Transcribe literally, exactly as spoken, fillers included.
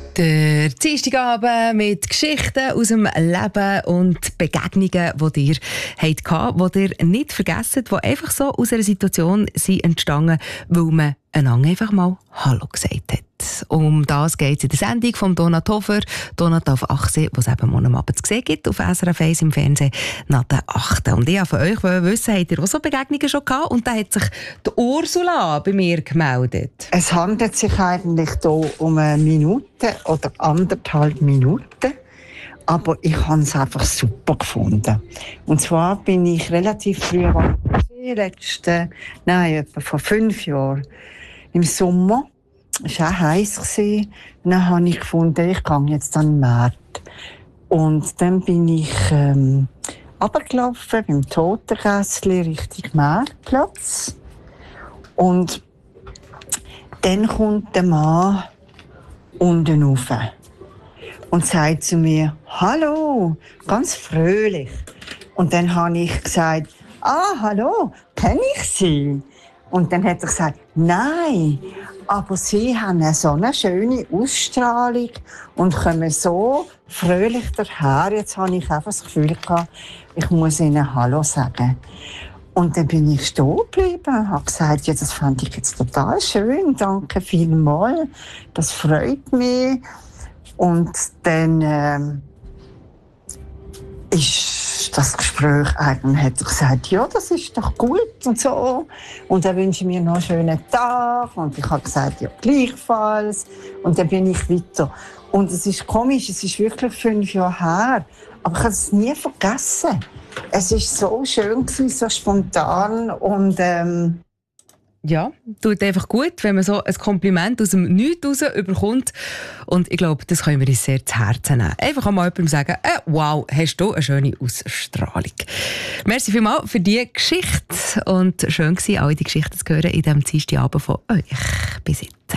Der Dienstagabend mit Geschichten aus dem Leben und Begegnungen, die ihr hattet, die ihr nicht vergessen, die einfach so aus einer Situation sind entstanden, weil man einander einfach mal Hallo gesagt hat. Um das geht es in der Sendung von Donat Hofer, Donat auf Achse, die es eben morgen Abend zu sehen gibt, auf S R F eins im Fernsehen, nach der achten. Und ich von euch wollte wissen, habt ihr auch so Begegnungen schon gehabt? Und da hat sich die Ursula bei mir gemeldet. Es handelt sich eigentlich hier um eine Minute oder anderthalb Minuten. Aber ich habe es einfach super gefunden. Und zwar bin ich relativ früh, letzten, nein, etwa vor fünf Jahren, im Sommer. Es war auch heiß. Dann habe ich gefunden, ich gehe jetzt an den Markt. Und dann bin ich ähm, runtergelaufen beim Totengässli Richtung Marktplatz. Und dann kommt der Mann unten rauf und sagt zu mir, «Hallo», ganz fröhlich. Und dann habe ich gesagt, «Ah, hallo, kenne ich Sie?» Und dann hat er gesagt, «Nein, aber Sie haben eine so eine schöne Ausstrahlung und kommen so fröhlich daher. Jetzt habe ich einfach das Gefühl gehabt, ich muss Ihnen Hallo sagen.» Und dann bin ich stehen geblieben und habe gesagt, ja, das fand ich jetzt total schön, danke vielmals, das freut mich. Und dann ähm, ist das Gespräch eigentlich, hat er gesagt, ja, das ist doch gut und so. Und dann wünsche ich mir noch einen schönen Tag. Und ich habe gesagt, ja, gleichfalls. Und dann bin ich weiter. Und es ist komisch, es ist wirklich fünf Jahre her. Aber ich habe es nie vergessen. Es war so schön, so spontan und ähm ja, tut einfach gut, wenn man so ein Kompliment aus dem Nichts raus überkommt. Und ich glaube, das können wir uns sehr zu Herzen nehmen. Einfach einmal jemandem sagen, äh, wow, hast du eine schöne Ausstrahlung. Merci vielmals für diese Geschichte. Und schön war, alle die Geschichten zu hören in diesem Dienstagabend von euch. Bis jetzt.